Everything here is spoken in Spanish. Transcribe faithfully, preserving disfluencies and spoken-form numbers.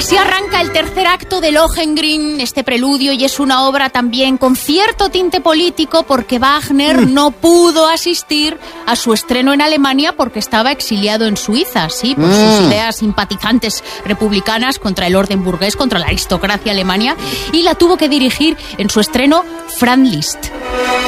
Así arranca el tercer acto de Lohengrin, este preludio, y es una obra también con cierto tinte político porque Wagner mm. no pudo asistir a su estreno en Alemania porque estaba exiliado en Suiza, sí, por mm. sus ideas simpatizantes republicanas contra el orden burgués, contra la aristocracia alemana, y la tuvo que dirigir en su estreno Franz Liszt.